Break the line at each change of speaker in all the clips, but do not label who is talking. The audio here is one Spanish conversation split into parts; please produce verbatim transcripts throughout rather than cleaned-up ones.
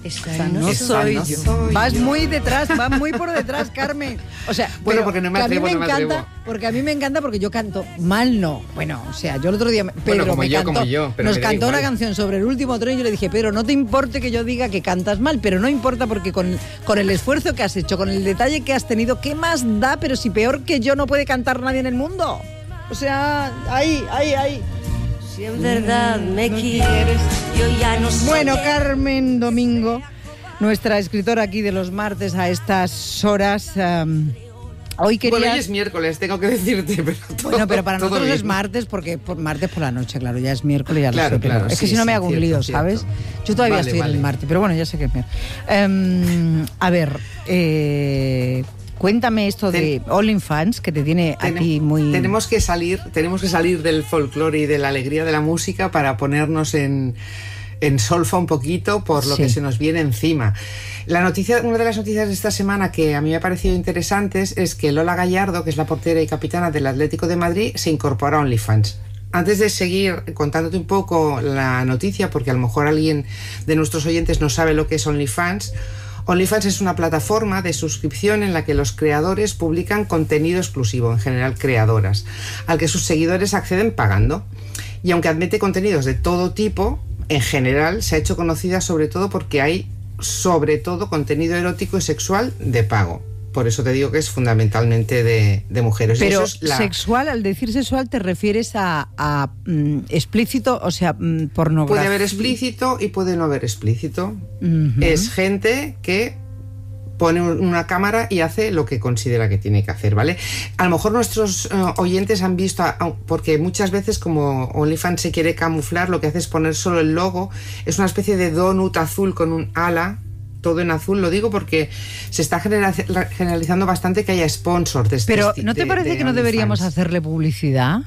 Esa no, Esa soy, no yo. soy
Vas
yo.
muy detrás, vas muy por detrás, Carmen. O sea,
bueno, porque no me atrevo,
a mí me
no me
encanta,
atrevo.
porque a mí me encanta porque yo canto mal, no. Bueno, o sea, yo el otro día Pedro
bueno, como
me
yo,
cantó,
como yo, pero
nos
me da
cantó
igual.
una canción sobre el último tren y yo le dije, Pedro, no te importe que yo diga que cantas mal, pero no importa porque con, con el esfuerzo que has hecho, con el detalle que has tenido, ¿qué más da? Pero si peor que yo no puede cantar nadie en el mundo. O sea, ahí, ahí, ahí.
Si en verdad me quieres, yo ya no sé.
Bueno, Carmen Domingo, nuestra escritora aquí de los martes a estas horas. Um, hoy quería...
Bueno, hoy es miércoles, tengo que decirte, pero todo,
Bueno, pero para nosotros
bien.
es martes, porque por martes por la noche, claro, ya es miércoles, ya
claro,
lo sé. Pero
claro,
es que
sí,
si no me
sí,
hago un
cierto,
lío,
cierto.
¿sabes? Yo todavía
Vale,
estoy
vale.
en el martes, pero bueno, ya sé que es miércoles. Um, a ver, eh... cuéntame esto
Ten,
de OnlyFans, que te tiene
ten,
a ti muy...
Tenemos que salir, tenemos que salir del folclore y de la alegría de la música para ponernos en, en solfa un poquito por lo
sí.
que se nos viene encima. La noticia, una de las noticias de esta semana que a mí me ha parecido interesantes es que Lola Gallardo, que es la portera y capitana del Atlético de Madrid, se incorpora a OnlyFans. Antes de seguir contándote un poco la noticia, porque a lo mejor alguien de nuestros oyentes no sabe lo que es OnlyFans, OnlyFans es una plataforma de suscripción en la que los creadores publican contenido exclusivo, en general creadoras, al que sus seguidores acceden pagando. Y aunque admite contenidos de todo tipo, en general se ha hecho conocida sobre todo porque hay sobre todo contenido erótico y sexual de pago. Por eso te digo que es fundamentalmente de, de mujeres.
Pero
eso es la...
sexual, al decir sexual, ¿te refieres a, a mm, explícito, o sea, mm, pornografía?
Puede haber explícito y puede no haber explícito.
Uh-huh.
Es gente que pone una cámara y hace lo que considera que tiene que hacer, ¿vale? A lo mejor nuestros uh, oyentes han visto, uh, porque muchas veces como OnlyFans se quiere camuflar, lo que hace es poner solo el logo, es una especie de donut azul con un ala, todo en azul, lo digo porque se está generalizando bastante que haya sponsors de este
Pero
esti-
¿no te
de,
parece
de
que no
OnlyFans?
deberíamos hacerle publicidad?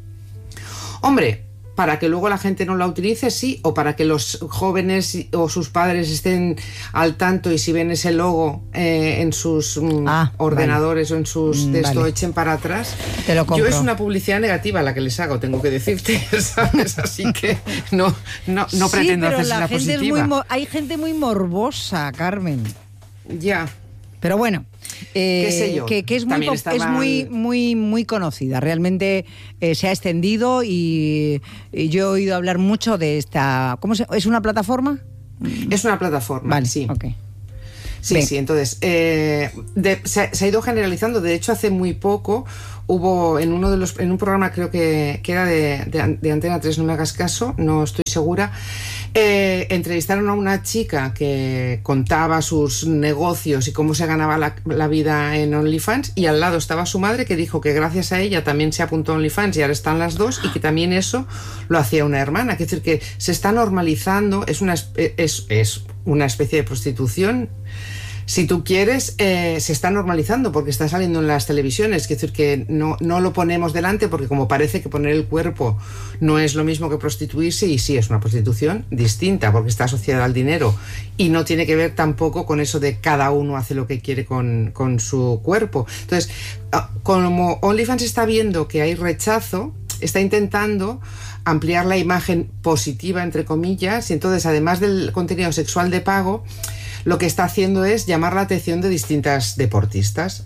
Hombre, para que luego la gente no la utilice, sí, o para que los jóvenes o sus padres estén al tanto y si ven ese logo eh, en sus mm,
ah,
ordenadores
vale.
o en sus de esto
vale.
echen para atrás.
Te lo compro.
Yo es una publicidad negativa la que les hago, tengo que decirte, ¿sabes? Así que no, no, no
sí,
pretendo
pero
hacerse
la
una
gente
positiva.
es muy mo- hay gente muy morbosa, Carmen.
Ya.
Pero bueno, eh,
¿Qué sé yo?
que, que es, muy,
También
pop-
estaba
es muy,
el-
muy, muy conocida. Realmente eh, se ha extendido y, y yo he oído hablar mucho de esta... ¿Cómo se, ¿Es una plataforma?
Es una plataforma,
Vale,
sí.
ok.
Sí,
Bien.
sí, entonces eh, de, se, se ha ido generalizando. De hecho, hace muy poco hubo en uno de los en un programa, creo que, que era de, de, de Antena tres, no me hagas caso, no estoy segura, eh, entrevistaron a una chica que contaba sus negocios y cómo se ganaba la, la vida en OnlyFans, y al lado estaba su madre, que dijo que gracias a ella también se apuntó a OnlyFans y ahora están las dos, y que también eso lo hacía una hermana. Es decir, que se está normalizando, es una, es, es una especie de prostitución. Si tú quieres, eh, se está normalizando porque está saliendo en las televisiones. Es decir, que no, no lo ponemos delante porque como parece que poner el cuerpo no es lo mismo que prostituirse, y sí, es una prostitución distinta porque está asociada al dinero y no tiene que ver tampoco con eso de cada uno hace lo que quiere con, con su cuerpo. Entonces, como OnlyFans está viendo que hay rechazo, está intentando ampliar la imagen positiva, entre comillas, y entonces, además del contenido sexual de pago, lo que está haciendo es llamar la atención de distintas deportistas.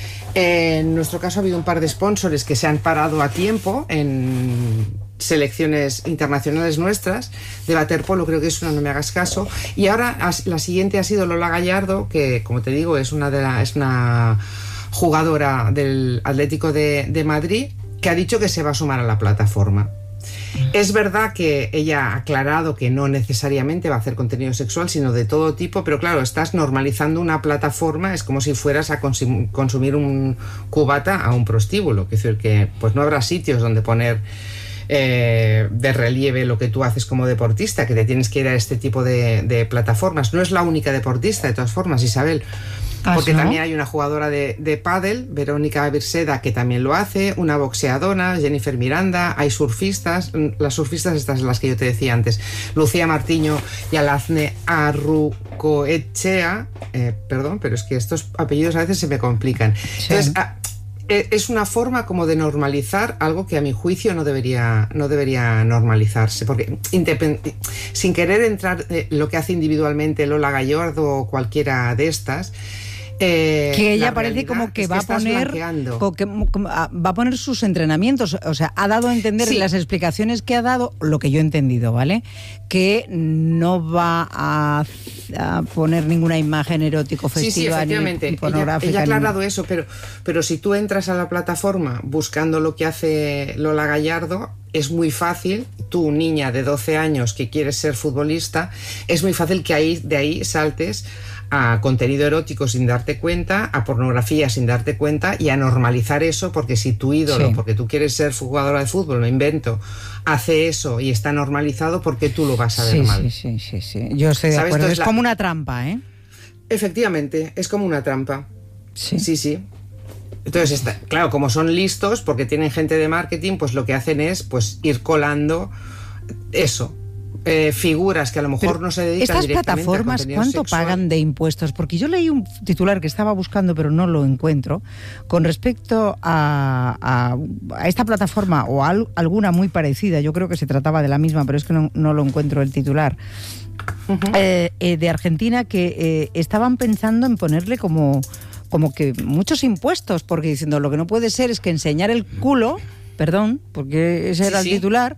En nuestro caso ha habido un par de sponsors que se han parado a tiempo en selecciones internacionales nuestras. De waterpolo creo que es una, no me hagas caso. Y ahora la siguiente ha sido Lola Gallardo, que como te digo es una, de la, es una jugadora del Atlético de, de Madrid, que ha dicho que se va a sumar a la plataforma. Es verdad que ella ha aclarado que no necesariamente va a hacer contenido sexual, sino de todo tipo, pero claro, estás normalizando una plataforma, es como si fueras a consum- consumir un cubata a un prostíbulo, es decir, que pues no habrá sitios donde poner eh, de relieve lo que tú haces como deportista, que te tienes que ir a este tipo de, de plataformas. No es la única deportista, de todas formas, Isabel, porque ¿no? También hay una jugadora de, de pádel, Verónica Birseda, que también lo hace, una boxeadora, Jennifer Miranda, hay surfistas, las surfistas estas son las que yo te decía antes, Lucía Martiño y Alazne Arrucoechea, eh, perdón, pero es que estos apellidos a veces se me complican. Sí. Entonces, a, es una forma como de normalizar algo que a mi juicio no debería, no debería normalizarse, porque independ- sin querer entrar en lo que hace individualmente Lola Gallardo o cualquiera de estas, Eh,
que ella parece como que,
es
va
que
a poner como que, como, va a poner sus entrenamientos, o sea, ha dado a entender sí. en las explicaciones que ha dado, lo que yo he entendido, ¿vale? Que no va a, a poner ninguna imagen erótico festiva,
sí, sí, efectivamente.
ni pornográfica.
Ella, ella ha aclarado
ni...
eso, pero, pero si tú entras a la plataforma buscando lo que hace Lola Gallardo, es muy fácil, tú, niña de doce años que quieres ser futbolista, es muy fácil que ahí, de ahí saltes a contenido erótico sin darte cuenta, a pornografía sin darte cuenta y a normalizar eso, porque si tu ídolo, sí. porque tú quieres ser jugadora de fútbol, me invento, hace eso y está normalizado, porque tú lo vas a ver
sí,
mal.
Sí, sí, sí, sí. Yo estoy de acuerdo. Entonces, es la... como una trampa, ¿eh?
Efectivamente, es como una trampa.
Sí.
Sí, sí. Entonces, está, claro, como son listos, porque tienen gente de marketing, pues lo que hacen es pues ir colando eso. Eh, figuras que a lo mejor pero no se dedican
estas
directamente
plataformas,
a
¿cuánto
sexual?
Pagan de impuestos? Porque yo leí un titular que estaba buscando pero no lo encuentro con respecto a, a, a esta plataforma o a al, alguna muy parecida. Yo creo que se trataba de la misma, pero es que no, no lo encuentro el titular. Uh-huh. eh, eh, de Argentina, que eh, estaban pensando en ponerle como, como que muchos impuestos, porque diciendo lo que no puede ser es que enseñar el culo, perdón, porque ese era sí, el titular,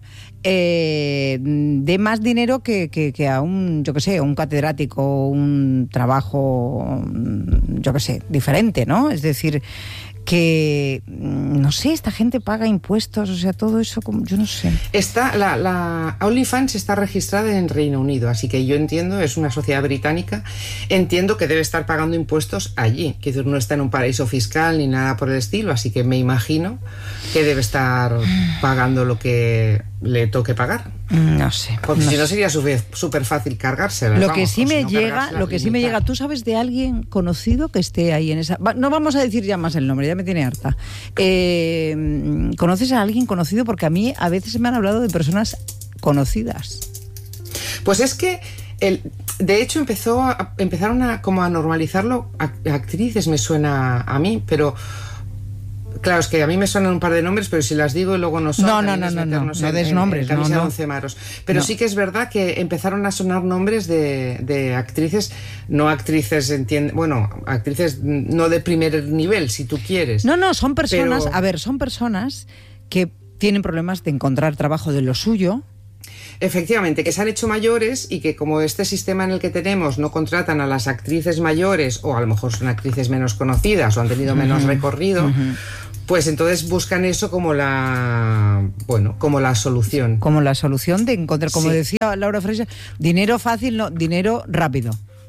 eh, de más dinero que, que, que a un, yo qué sé, un catedrático, un trabajo, yo qué sé, diferente, ¿no? Es decir, que, no sé, esta gente paga impuestos, o sea, todo eso, yo no sé.
Está, la, la OnlyFans está registrada en Reino Unido, así que yo entiendo, es una sociedad británica, entiendo que debe estar pagando impuestos allí, que no está en un paraíso fiscal ni nada por el estilo, así que me imagino que debe estar pagando lo que le toque pagar.
No sé.
Porque
no
si no
sé.
sería súper fácil cargársela.
Lo
vamos,
que sí me
si no
llega, lo que sí me llega, ¿tú sabes de alguien conocido que esté ahí en esa? No vamos a decir ya más el nombre, ya me tiene harta. Eh, ¿Conoces a alguien conocido? Porque a mí a veces me han hablado de personas conocidas.
Pues es que el, de hecho empezó a, empezaron a como a normalizarlo a, a actrices, me suena a mí, pero claro, es que a mí me suenan un par de nombres, pero si las digo y luego no son...
No, no, no, no, no, no des nombres,
en, en
no, no.
once maros. Pero
no.
sí que es verdad que empezaron a sonar nombres de, de actrices, no actrices, entiende, bueno, actrices no de primer nivel, si tú quieres.
No, no, son personas,
pero...
a ver, son personas que tienen problemas de encontrar trabajo de lo suyo.
Efectivamente, que se han hecho mayores y que como este sistema en el que tenemos no contratan a las actrices mayores, o a lo mejor son actrices menos conocidas o han tenido menos uh-huh. recorrido, uh-huh. pues entonces buscan eso como la, bueno, como la solución.
Como la solución de encontrar, como sí. decía Laura Fraser, dinero fácil, no, dinero rápido.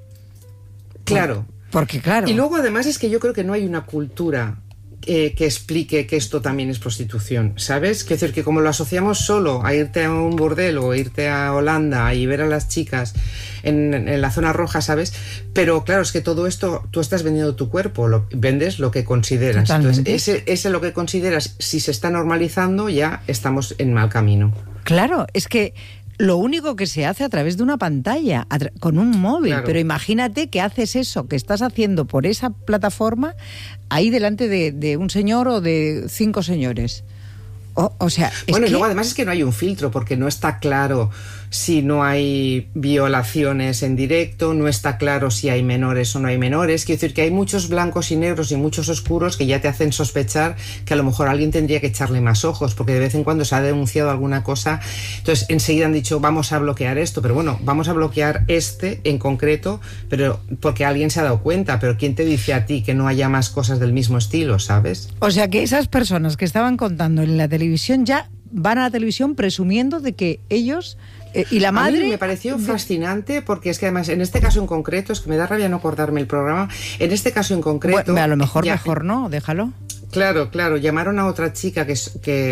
Claro.
Porque claro.
Y luego además es que yo creo que no hay una cultura Eh, que explique que esto también es prostitución, ¿sabes? Que decir que como lo asociamos solo a irte a un burdel o irte a Holanda y ver a las chicas en, en la zona roja, ¿sabes? Pero claro, es que todo esto, tú estás vendiendo tu cuerpo, lo, vendes lo que consideras.
Totalmente.
Entonces, ese, ese lo que consideras, si se está normalizando, ya estamos en mal camino.
Claro, es que lo único que se hace a través de una pantalla, tra- con un móvil, claro. Pero imagínate que haces eso, que estás haciendo por esa plataforma, ahí delante de, de un señor o de cinco señores. O, o sea, es
bueno,
que...
y luego además es que no hay un filtro, porque no está claro si no hay violaciones en directo, no está claro si hay menores o no hay menores. Quiero decir que hay muchos blancos y negros y muchos oscuros que ya te hacen sospechar que a lo mejor alguien tendría que echarle más ojos, porque de vez en cuando se ha denunciado alguna cosa. Entonces enseguida han dicho, vamos a bloquear esto, pero bueno, vamos a bloquear este en concreto, pero porque alguien se ha dado cuenta, pero ¿quién te dice a ti que no haya más cosas del mismo estilo, sabes?
O sea que esas personas que estaban contando en la televisión ya van a la televisión presumiendo de que ellos eh, y la madre...
A mí me pareció fascinante porque es que además en este caso en concreto, es que me da rabia no acordarme el programa, en este caso en concreto...
Bueno, a lo mejor
ya,
mejor no, déjalo.
Claro, claro, llamaron a otra chica que, que,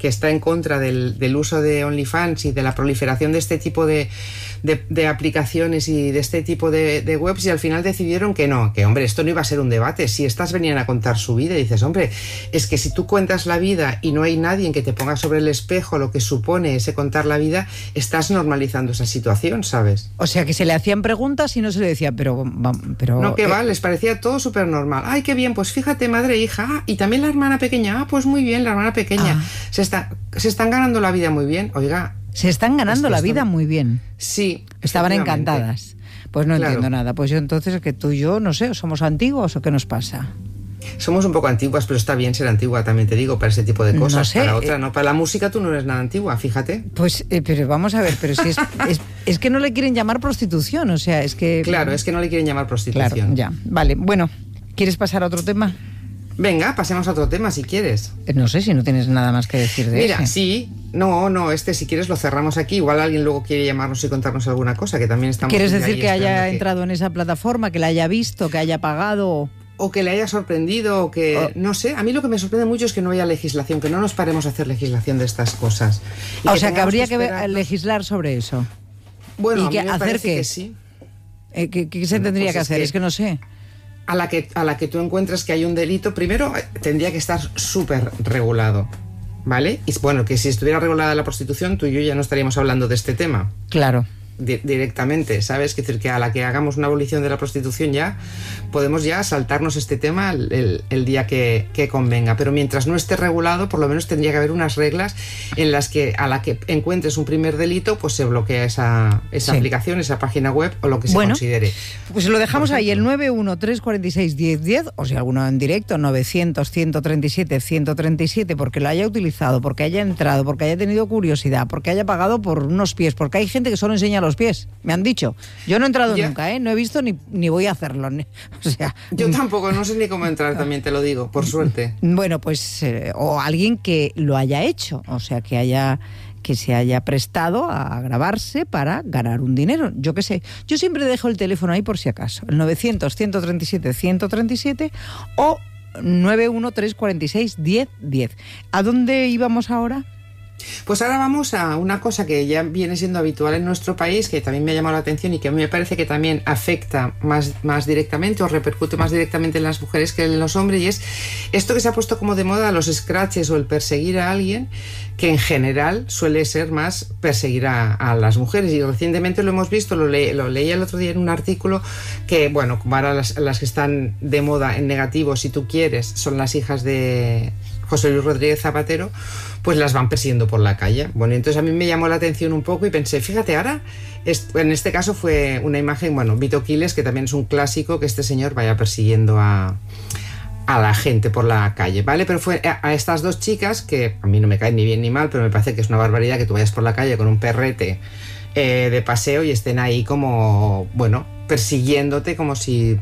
que está en contra del, del uso de OnlyFans y de la proliferación de este tipo de, de, de aplicaciones y de este tipo de, de webs, y al final decidieron que no, que hombre, esto no iba a ser un debate. Si estas venían a contar su vida y dices, hombre, es que si tú cuentas la vida y no hay nadie que te ponga sobre el espejo lo que supone ese contar la vida, estás normalizando esa situación, ¿sabes?
O sea, que se le hacían preguntas y no se le decía, pero... pero
no, que
eh,
va, les parecía todo súper normal. Ay, qué bien, pues fíjate, madre e hija. Ah, y también la hermana pequeña. Ah, pues muy bien, la hermana pequeña.
Ah.
Se, está, se están ganando la vida muy bien. Oiga...
Se están ganando la vida muy bien.
Sí.
Estaban encantadas. Pues no claro. entiendo nada. Pues yo entonces, que tú y yo, no sé, ¿somos antiguos o qué nos pasa?
Somos un poco antiguas, pero está bien ser antigua, también te digo, para ese tipo de cosas. No sé, para otra, eh, no. Para la música tú no eres nada antigua, fíjate.
Pues, eh, pero vamos a ver, pero si es, es, es que no le quieren llamar prostitución, o sea, es que...
Claro, es que no le quieren llamar prostitución.
Claro, ya. Vale, bueno, ¿quieres pasar a otro tema?
Venga, pasemos a otro tema si quieres.
No sé si no tienes nada más que decir de
Mira,
ese.
sí, no, no, este si quieres lo cerramos aquí. Igual alguien luego quiere llamarnos y contarnos alguna cosa, que también estamos...
¿Quieres decir que haya que... entrado en esa plataforma, que la haya visto, que haya pagado?
O que le haya sorprendido, o que... Oh. No sé, a mí lo que me sorprende mucho es que no haya legislación, que no nos paremos a hacer legislación de estas cosas.
Y o que sea, que habría que, que legislar sobre eso.
Bueno,
¿Y que
a mí me
hacer
parece
qué?
que sí.
Eh, ¿Qué, qué se
bueno,
tendría
pues
que
es
hacer?
Que...
Es que no sé.
A la que, a la que tú encuentres que hay un delito, primero tendría que estar súper regulado, ¿vale? Y bueno, que si estuviera regulada la prostitución, tú y yo ya no estaríamos hablando de este tema.
Claro.
Di- directamente, ¿sabes? Es decir, que a la que hagamos una abolición de la prostitución ya podemos ya saltarnos este tema el, el, el día que, que convenga, pero mientras no esté regulado, por lo menos tendría que haber unas reglas en las que a la que encuentres un primer delito, pues se bloquea esa, esa sí. aplicación, esa página web o lo que se
bueno,
considere.
Pues lo dejamos ahí, el nueve uno tres cuatro seis uno cero uno cero, o si alguno en directo, novecientos, ciento treinta y siete, ciento treinta y siete, porque lo haya utilizado, porque haya entrado, porque haya tenido curiosidad, porque haya pagado por unos pies, porque hay gente que solo enseña los pies, me han dicho. Yo no he entrado yeah. nunca, ¿eh? No he visto ni, ni voy a hacerlo. Ni, o sea,
yo tampoco, no sé ni cómo entrar, también te lo digo, por suerte.
Bueno, pues, eh, o alguien que lo haya hecho, o sea, que haya... que se haya prestado a grabarse para ganar un dinero, yo qué sé. Yo siempre dejo el teléfono ahí por si acaso, el novecientos, ciento treinta y siete, ciento treinta y siete o nueve uno tres cuatro seis, uno cero uno cero. ¿A dónde íbamos ahora?
Pues ahora vamos a una cosa que ya viene siendo habitual en nuestro país, que también me ha llamado la atención y que a mí me parece que también afecta más, más directamente o repercute más directamente en las mujeres que en los hombres, y es esto que se ha puesto como de moda, los scratches o el perseguir a alguien, que en general suele ser más perseguir a, a las mujeres, y recientemente lo hemos visto, lo, le, lo leí el otro día en un artículo, que bueno, como ahora las, las que están de moda en negativo, si tú quieres, son las hijas de José Luis Rodríguez Zapatero, pues las van persiguiendo por la calle. Bueno, entonces a mí me llamó la atención un poco y pensé, fíjate, ahora, en este caso fue una imagen, bueno, Vito Quiles, que también es un clásico, que este señor vaya persiguiendo a, a la gente por la calle, ¿vale? Pero fue a, a estas dos chicas, que a mí no me caen ni bien ni mal, pero me parece que es una barbaridad que tú vayas por la calle con un perrete eh, de paseo y estén ahí como, bueno, persiguiéndote como si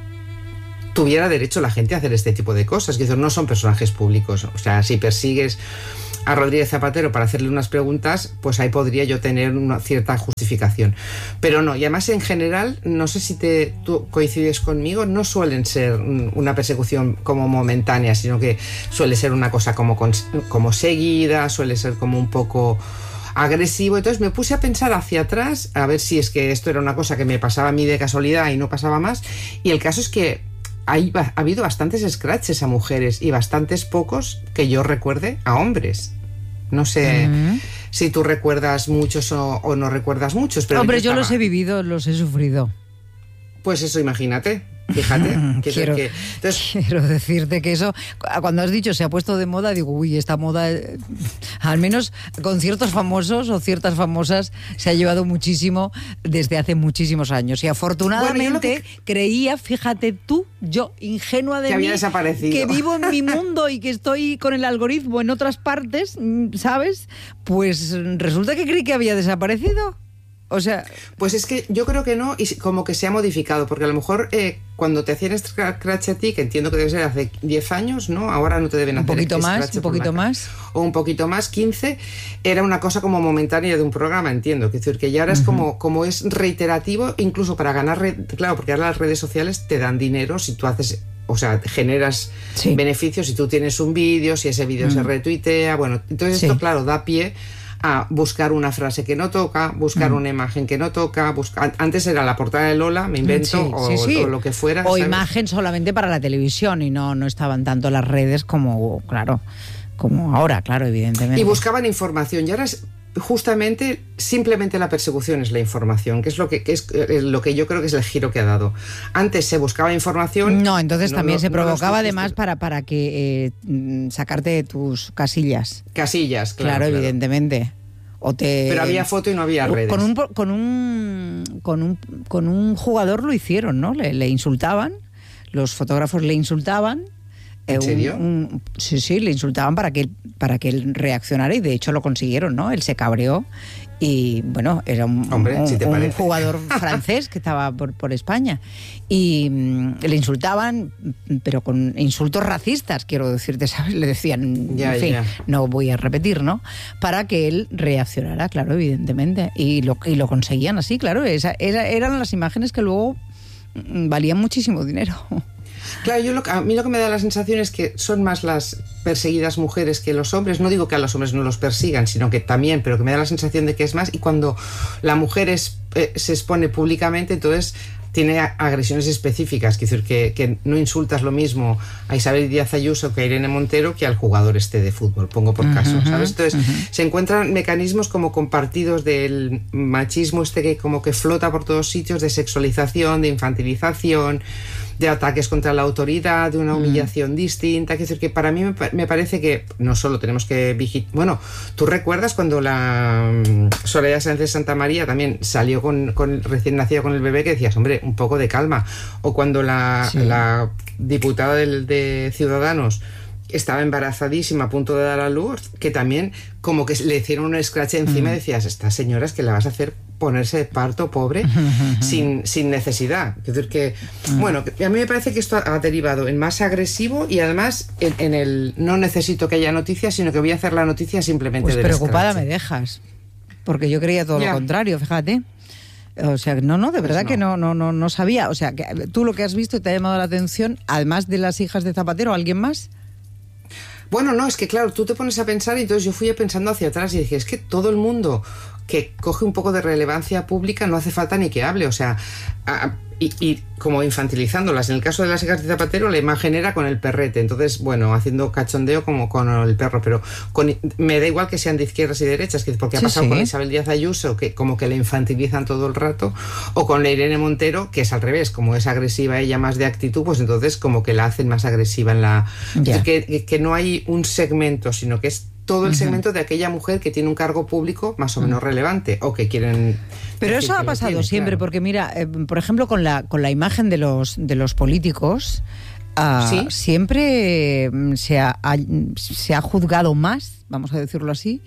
tuviera derecho la gente a hacer este tipo de cosas, que no son personajes públicos. O sea, si persigues a Rodríguez Zapatero para hacerle unas preguntas, pues ahí podría yo tener una cierta justificación. Pero no, y además en general, no sé si te, tú coincides conmigo, no suelen ser una persecución como momentánea, sino que suele ser una cosa como, como seguida, suele ser como un poco agresivo. Entonces me puse a pensar hacia atrás, a ver si es que esto era una cosa que me pasaba a mí de casualidad y no pasaba más, y el caso es que Hay, ha habido bastantes scratches a mujeres y bastantes pocos, que yo recuerde, a hombres. No sé uh-huh. si tú recuerdas muchos o, o no recuerdas muchos. Pero
hombre,
yo,
yo los he vivido, los he sufrido.
Pues eso, imagínate. Fíjate. Que
quiero,
que, entonces,
quiero decirte que eso, cuando has dicho se ha puesto de moda, digo, uy, esta moda, eh, al menos con ciertos famosos o ciertas famosas, se ha llevado muchísimo desde hace muchísimos años. Y afortunadamente bueno, que... creía, fíjate tú, yo, ingenua de
que
mí,
había desaparecido.
Que vivo en mi mundo y que estoy con el algoritmo en otras partes, ¿sabes? Pues resulta que creí que había desaparecido. O sea,
pues es que yo creo que no, y como que se ha modificado, porque a lo mejor eh, cuando te hacían scratch a ti, que entiendo que debe ser hace diez años, ¿no? Ahora no te deben hacer
un poquito más, un poquito más,
o un poquito más, quince, era una cosa como momentánea de un programa, entiendo, es decir, que ya ahora uh-huh. es como, como es reiterativo, incluso para ganar, re- claro, porque ahora las redes sociales te dan dinero si tú haces o sea, generas
sí.
beneficios si tú tienes un vídeo, si ese vídeo mm. se retuitea, bueno, entonces sí. esto, claro, da pie a buscar una frase que no toca, buscar mm. una imagen que no toca, buscar... Antes era la portada de Lola, me invento, sí,
o,
sí, sí. o lo que fuera.
O
¿sabes?
Imagen solamente para la televisión y no, no estaban tanto las redes como, claro, como ahora, claro, evidentemente.
Y buscaban información, y ahora es justamente, simplemente la persecución es la información, que es lo que, que es lo que yo creo que es el giro que ha dado. Antes se buscaba información...
No, entonces no, también no, se provocaba
no
además para, para que eh, sacarte de tus casillas.
Casillas, claro.
Claro,
claro.
evidentemente. O te,
pero había foto y no había redes.
Con un, con un, con un, con un jugador lo hicieron, ¿no? Le, le insultaban, los fotógrafos le insultaban.
¿En serio?
Un, un, sí, sí, le insultaban para que, él, para que él reaccionara y de hecho lo consiguieron, ¿no? Él se cabreó y, bueno, era un,
Hombre,
un,
si te
un jugador francés que estaba por, por España y um, le insultaban, pero con insultos racistas, quiero decirte, ¿sabes? Le decían,
ya,
en fin,
ya.
no voy a repetir, ¿no? Para que él reaccionara, claro, evidentemente. Y lo, y lo conseguían así, claro. Esa, esa, eran las imágenes que luego valían muchísimo dinero.
Claro, yo lo, a mí lo que me da la sensación es que son más las perseguidas mujeres que los hombres. No digo que a los hombres no los persigan, sino que también, pero que me da la sensación de que es más. Y cuando la mujer es, eh, se expone públicamente, entonces tiene agresiones específicas. Es decir, que, que no insultas lo mismo a Isabel Díaz Ayuso que a Irene Montero que al jugador este de fútbol, pongo por caso, uh-huh, ¿sabes? Entonces uh-huh. se encuentran mecanismos como compartidos del machismo este que como que flota por todos sitios, de sexualización, de infantilización, de ataques contra la autoridad, de una humillación mm. distinta. Es decir, que para mí me, me parece que no solo tenemos que vigilar... Bueno, ¿tú recuerdas cuando la um, Soraya Sáenz de Santa María también salió con, con recién nacido con el bebé, que decías, hombre, un poco de calma? O cuando la, sí. la diputada del, de Ciudadanos estaba embarazadísima, a punto de dar a luz, que también como que le hicieron un scratch encima mm. y decías, esta señora es que la vas a hacer ponerse de parto pobre sin, sin necesidad. Es decir, que, mm. bueno, que a mí me parece que esto ha derivado en más agresivo y además en, en el no necesito que haya noticias, sino que voy a hacer la noticia simplemente
pues
del
preocupada
scratch.
Me dejas, porque yo creía todo ya. Lo contrario, fíjate. O sea, no, no, de verdad pues no. que no, no, no, no sabía. O sea, que tú lo que has visto y te ha llamado la atención, además de las hijas de Zapatero, ¿alguien más?
Bueno, no, es que claro, tú te pones a pensar y entonces yo fui pensando hacia atrás y dije, es que todo el mundo que coge un poco de relevancia pública no hace falta ni que hable, o sea, a, y, y como infantilizándolas. En el caso de las hijas de Zapatero, la imagen era con el perrete, entonces, bueno, haciendo cachondeo como con el perro, pero con, me da igual que sean de izquierdas y derechas, que porque ha sí, pasado sí. con Isabel Díaz Ayuso, que como que la infantilizan todo el rato, o con la Irene Montero, que es al revés, como es agresiva ella más de actitud, pues entonces como que la hacen más agresiva en la... Yeah. Que, que no hay un segmento, sino que es todo el segmento uh-huh. de aquella mujer que tiene un cargo público más o menos uh-huh. relevante o que quieren...
Pero eso ha pasado tiene, siempre, claro. porque mira, eh, por ejemplo, con la con la imagen de los de los políticos, uh, ¿sí? siempre se ha, ha, se ha juzgado más, vamos a decirlo así,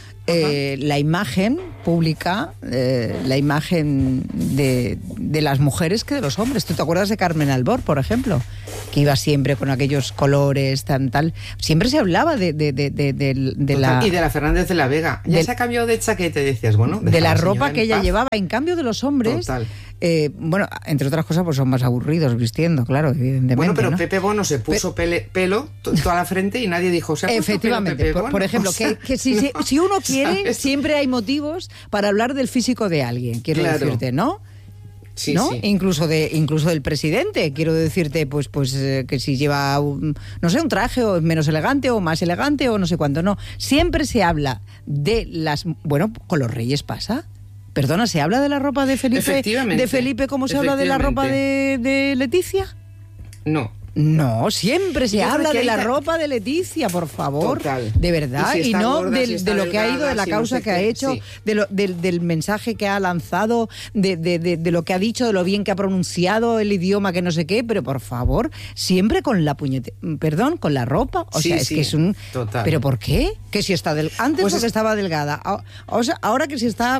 eh, la imagen pública, eh, la imagen de, de las mujeres que de los hombres. ¿Tú te acuerdas de Carmen Albor, por ejemplo? Que iba siempre con aquellos colores, tan tal. Siempre se hablaba de, de, de, de, de, de la...
Y de la Fernández de la Vega. Ya de, se ha cambiado de chaqueta, decías, bueno...
De la ropa que ella paz. llevaba. En cambio de los hombres...
Total.
Eh, bueno, entre otras cosas, pues son más aburridos vistiendo, claro, evidentemente.
Bueno, pero
¿no?
Pepe Bono se puso Pe- pele, pelo toda la frente y nadie dijo, ¿se ha puesto
efectivamente,
pelo Pepe
por,
Bono?
por ejemplo, o sea, que, que si, si, si uno quiere, ¿sabes? Siempre hay motivos para hablar del físico de alguien, quiero claro. decirte, ¿no?
Sí,
¿no?
Sí.
Incluso de incluso del presidente, quiero decirte, pues pues eh, que si lleva un, no sé, un traje o menos elegante o más elegante o no sé cuánto, no. Siempre se habla de las, bueno, con los reyes pasa. Perdona, ¿se habla de la ropa de Felipe de Felipe como se habla de la ropa de, de Leticia?
No.
No, siempre se
Yo
habla de la
ta...
ropa de Leticia, por favor.
Total.
De verdad. Y, si y no
gorda,
del,
si
de lo
delgada,
que ha ido, de la
si
causa
no sé
que ha
qué.
hecho,
Sí.
de lo, del, del mensaje que ha lanzado, de, de, de, de lo que ha dicho, de lo bien que ha pronunciado el idioma, que no sé qué, pero por favor, siempre con la puñete... Perdón, con la ropa. O
sí,
sea, es
sí.
que es un...
Total.
¿Pero por qué? Que si está del... Antes
pues
porque
es...
estaba delgada. O sea, ahora que si está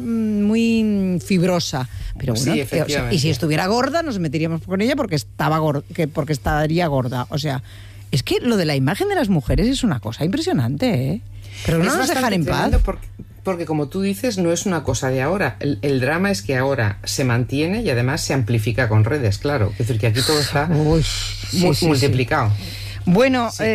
muy fibrosa. Pero bueno,
sí,
eh, o sea, y si estuviera gorda, nos meteríamos con ella porque estaba gorda, que porque estaría gorda. O sea, es que lo de la imagen de las mujeres es una cosa impresionante, ¿eh? Pero no nos dejan en paz.
Porque, porque como tú dices, no es una cosa de ahora. El, el drama es que ahora se mantiene y además se amplifica con redes, claro. Es decir, que aquí todo está
Uy,
mu-
sí, sí,
multiplicado.
sí. Bueno,
Sí.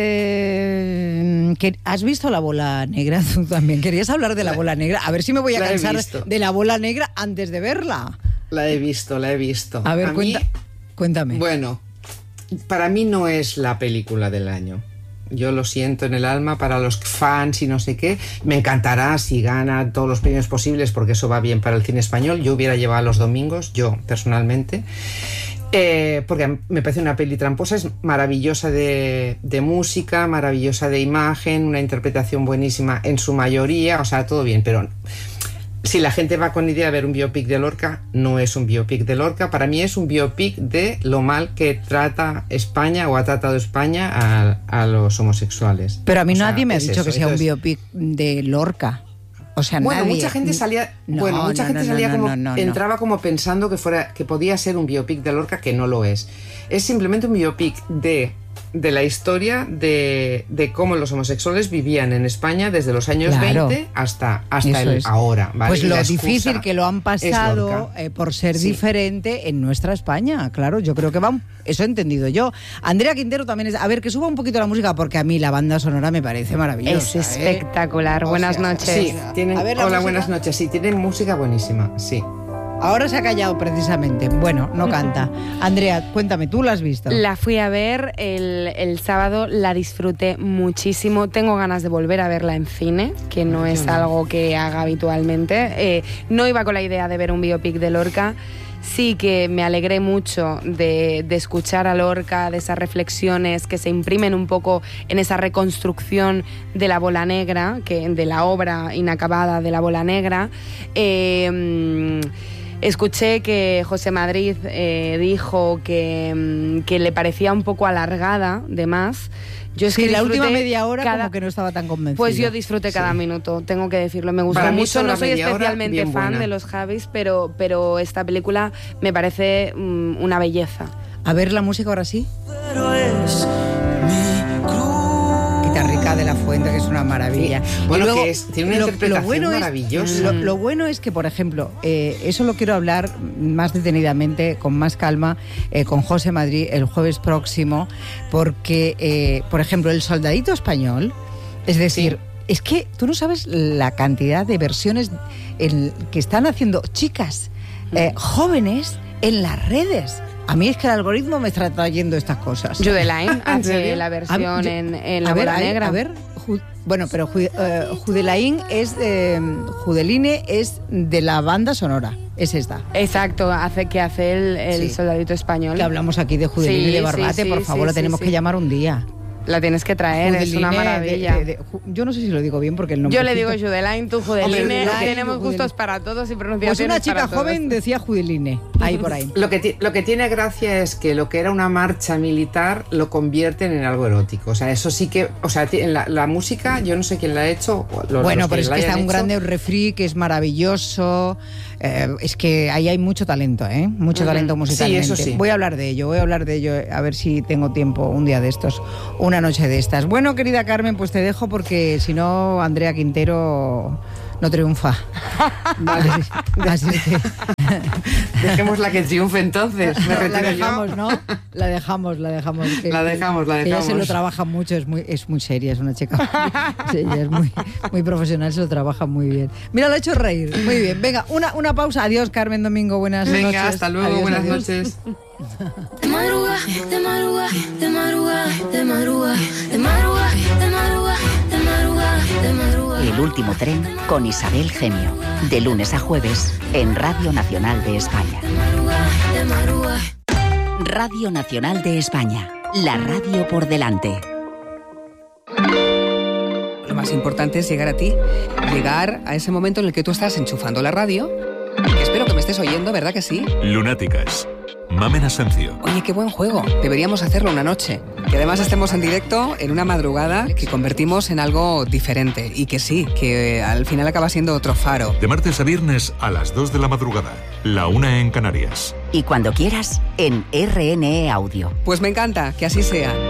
eh, que- ¿has visto La Bola Negra tú también? ¿Querías hablar de La,
La-
Bola Negra? A ver si me voy a
la he
cansar
visto.
de La Bola Negra antes de verla.
La he visto, la he visto.
A ver,
mí,
cuenta, cuéntame.
Bueno, para mí no es la película del año. Yo lo siento en el alma para los fans y no sé qué. Me encantará si gana todos los premios posibles porque eso va bien para el cine español. Yo hubiera llevado los domingos, yo personalmente. Eh, porque me parece una peli tramposa, es maravillosa de, de música, maravillosa de imagen, una interpretación buenísima en su mayoría, o sea, todo bien, pero si la gente va con idea de ver un biopic de Lorca, no es un biopic de Lorca, para mí es un biopic de lo mal que trata España o ha tratado España a, a los homosexuales.
Pero a mí
O sea,
nadie me ha
es
dicho
eso.
que sea
Entonces,
un biopic de Lorca. O sea,
bueno,
nadie.
mucha gente salía,
No,
bueno, mucha
no,
gente
no,
salía
no,
como
no, no, no.
entraba como pensando que fuera que podía ser un biopic de Lorca, que no lo es. Es simplemente un biopic de de la historia de, de cómo los homosexuales vivían en España desde los años
Claro.
veinte hasta, hasta
Eso
el
es.
ahora. ¿vale?
Pues
Y
lo
la excusa
difícil que lo han
es
pasado
Lorca.
eh, por ser
Sí.
diferente en nuestra España. Claro, yo creo que va un- eso he entendido yo. Andrea Quintero también es... A ver, que suba un poquito la música porque a mí la banda sonora me parece maravillosa.
Es
¿eh?
espectacular.
O
Buenas
sea,
noches.
Sí, tienen,
A ver, la
hola,
música.
buenas noches. Sí, tienen música buenísima, sí.
Ahora se ha callado precisamente. Bueno, no canta. Andrea, cuéntame, ¿tú la has visto?
La fui a ver el, el sábado, la disfruté muchísimo. Tengo ganas de volver a verla en cine, que no es
no.
algo que haga habitualmente. Eh, no iba con la idea de ver un biopic de Lorca. Sí que me alegré mucho de, de escuchar a Lorca, de esas reflexiones que se imprimen un poco en esa reconstrucción de La Bola Negra, que, de la obra inacabada de La Bola Negra. Eh, Escuché que José Madrid eh, dijo que, que le parecía un poco alargada, de más. Yo es
Sí,
que
la última
disfruté
media hora
cada-
como que no estaba tan convencida.
Pues yo disfruté cada
Sí.
minuto, tengo que decirlo. Me gustó
Para mí
mucho,
son
no
la
soy
media hora
especialmente
bien
fan
buena.
de los Javis, pero, pero esta película me parece mm, una belleza.
A ver la música ahora sí.
Pero es mi cruz.
Guitarrica de la Fuente, que es una maravilla.
Sí.
Y
Bueno,
luego,
que es- tiene una interpretación
es-
maravillosa.
lo, lo bueno es que, por ejemplo, eh, eso lo quiero hablar más detenidamente, con más calma, eh, con José Madrid el jueves próximo, porque, eh, por ejemplo, El Soldadito Español, es decir, es que tú no sabes la cantidad de versiones en- que están haciendo chicas eh, jóvenes en las redes. A mí es que el algoritmo me está trayendo estas cosas.
Jude Line
¿En
hace
serio?
la
A
versión
ver, yo-
en, en La
a ver,
Bola
a ver,
Negra.
A ver, Ju- bueno, pero Ju- eh, Judelaín es de, Judeline es de la banda sonora, es esta.
Exacto, hace que hace el, el
Sí.
Soldadito Español.
Que hablamos aquí de Judeline
Sí,
y de
sí,
Barbate,
sí,
por
sí,
favor, lo
sí,
tenemos
sí.
que llamar un día.
La tienes que traer, es una
Judeline de-
maravilla.
de- de- Ju- yo no sé si lo digo bien porque el nombre.
Yo le digo Judeline, tú Judeline.
Judeline,
Tenemos
Judeline.
gustos para todos y
Pues
pronunciaciones
una chica
para todos.
joven decía Judeline, ahí por ahí.
Lo que, ti- lo que tiene gracia es que lo que era una marcha militar lo convierten en algo erótico. O sea, eso sí que. O sea, ti- en la, la música, yo no sé quién la ha hecho. Los,
Bueno,
los
pero es
la
que está
hayan
un
hecho.
grande refri que es maravilloso. Eh, es que ahí hay mucho talento, ¿eh? Mucho
Ujú.
talento musicalmente.
Sí, eso sí.
Voy a hablar de ello, voy a hablar de ello, a ver si tengo tiempo un día de estos, una noche de estas. Bueno, querida Carmen, pues te dejo porque si no, Andrea Quintero no triunfa.
Vale.
Así que
Dejemos la que triunfe entonces. Me
la
retiro yo.
dejamos, ¿no? La dejamos, la dejamos. Que-
La dejamos, la
Ella se lo
dejamos.
trabaja mucho, es muy, es muy seria, es una chica. Sí, ella es muy, muy profesional, se lo trabaja muy bien. Mira, lo ha hecho reír. Muy bien. Venga, una, una pausa. Adiós, Carmen Domingo. Buenas noches.
Venga, hasta luego,
Adiós,
buenas
adiós.
noches.
De madrugada, de madrugada, de madrugada, de madrugada, de madrugada, de madrugada, de madrugada, de madrugada.
El último tren con Isabel Gemio. De lunes a jueves en Radio Nacional de España.
De madrugada, de madrugada.
Radio Nacional de España. La radio por delante.
Lo más importante es llegar a ti, llegar a ese momento en el que tú estás enchufando la radio, que espero que me estés oyendo, ¿verdad que sí?
Lunáticas. Mamen Asencio.
Oye, qué buen juego. Deberíamos hacerlo una noche. Que además estemos en directo en una madrugada que convertimos en algo diferente. Y que sí, que al final acaba siendo otro faro.
De martes a viernes a las dos de la madrugada. La una en Canarias.
Y cuando quieras, en R N E Audio.
Pues me encanta, que así sea.